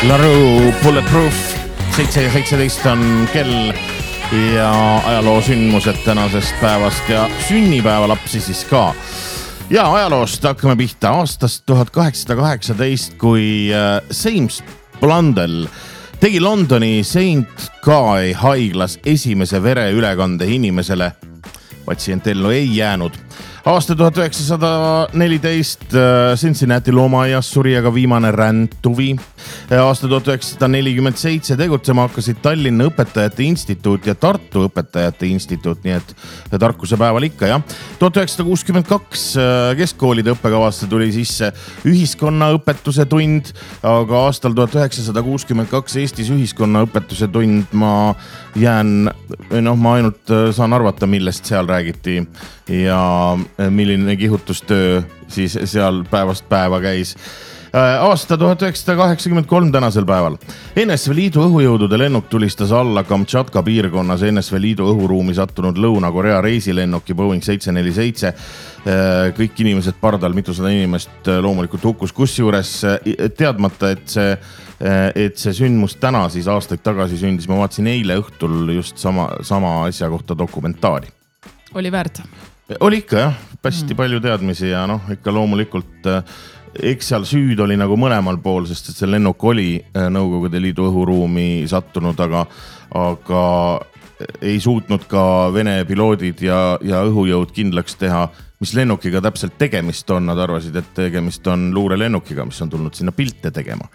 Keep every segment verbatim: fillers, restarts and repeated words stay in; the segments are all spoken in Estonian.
Laru Bulletproof, seitse ja seitseteist on kell ja ajaloo sündmused tänasest päevast ja sünnipäevalapsi siis ka. Ja ajaloost hakkame pihta aastast tuhat kaheksasada kaheksateist, kui James Blundell tegi Londoni Saint Guy haiglas esimese vereülekande inimesele. Patsient ellu ei jäänud. Aasta tuhat üheksasada neliteist Cincinnati loomaaias suri aga viimane räntuvi. Aasta tuhat üheksasada nelikümmend seitse tegutsema hakkasid Tallinna Õpetajate Instituut ja Tartu Õpetajate Instituut, nii et tarkuse päeval ikka, jah. tuhat üheksasada kuuskümmend kaks keskkoolide õppekavasse tuli sisse ühiskonnaõpetuse tund, aga aastal tuhat üheksasada kuuskümmend kaks Eestis ühiskonnaõpetuse tund ma jään, noh, ma ainult saan arvata, millest seal räägiti ja milline kihutustöö siis seal päevast päeva käis. Aasta tuhat üheksasada kaheksakümmend kolm tänasel päeval. N S V Liidu õhujõudude lennuk tulistas alla Kamtšatka piirkonnas N S V Liidu õhuruumi sattunud Lõuna-Korea reisilennuki Boeing seitse neli seitse. Kõik inimesed pardal, mitusada inimest loomulikult hukkus, kusjuures teadmata, et see, et see sündmus täna siis aastaid tagasi sündis. Ma vaatasin eile õhtul just sama, sama asja kohta dokumentaari. Oli väärt? Oli ikka, jah. Pästi palju teadmisi ja noh, ikka loomulikult eks seal süüd oli nagu mõlemal pool, sest et see lennuk oli Nõukogude Liidu õhuruumi sattunud, aga, aga ei suutnud ka Vene piloodid ja, ja õhujõud kindlaks teha, mis lennukiga täpselt tegemist on. Nad arvasid, et tegemist on luurelennukiga, mis on tulnud sinna pilte tegema.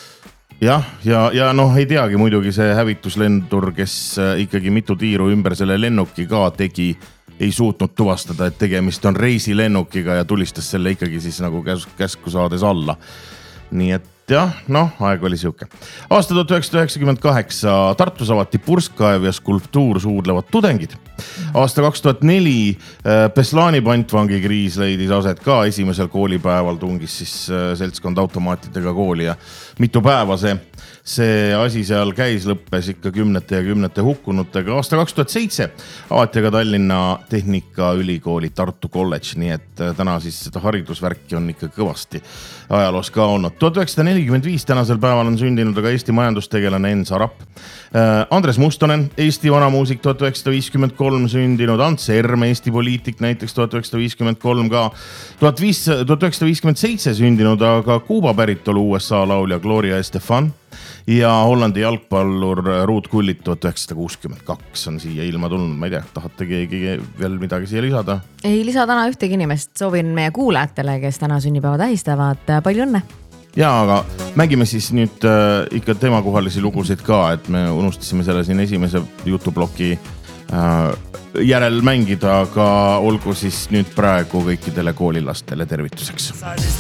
Jah, ja, ja noh, ei teagi muidugi see hävituslendur, kes ikkagi mitu tiiru ümber selle lennuki ka tegi, ei suutnud tuvastada, et tegemist on reisilennukiga ja tulistas selle ikkagi siis nagu käsku saades alla. Nii et jah, noh, aeg oli siuke. Aasta tuhat üheksasada üheksakümmend kaheksa Tartus avati purskkaev ja skulptuur Suudlevad tudengid. Aasta kaks tuhat neli Beslani pantvangi kriis leidis aset ka esimesel koolipäeval, tungis siis seltskond automaatidega kooli ja mitu päeva see See asi seal käis, lõppes ikka kümnete ja kümnete hukkunutega. Aasta kaks tuhat seitse avati aga Tallinna Tehnikaülikooli Tartu College, nii et täna siis seda haridusvärki on ikka kõvasti ajaloos ka olnud. tuhat üheksasada nelikümmend viis tänasel päeval on sündinud aga Eesti majandustegelane Enn Sarap. Andres Mustonen, Eesti vanamuusik, tuhat üheksasada viiskümmend kolm sündinud. Ants Erm, Eesti poliitik, näiteks tuhat üheksasada viiskümmend kolm ka. tuhat üheksasada viiskümmend seitse sündinud aga Kuuba päritolu U S A laulja Gloria Estefan ja Hollandi jalgpallur Ruud Kullit tuhat üheksasada kuuskümmend kaks on siia ilma tulnud. Ma ei tea, tahate keegi veel midagi siia lisada? Ei lisa täna ühtegi inimest. Soovin meie kuulajatele, kes täna sünnipäeva tähistavad, palju õnne. Ja, aga mängime siis nüüd äh, ikka tema kohalisi lugusid ka, et me unustasime selle siin esimese jutuploki äh, järel mängida, aga olgu siis nüüd praegu kõikidele koolilastele tervituseks.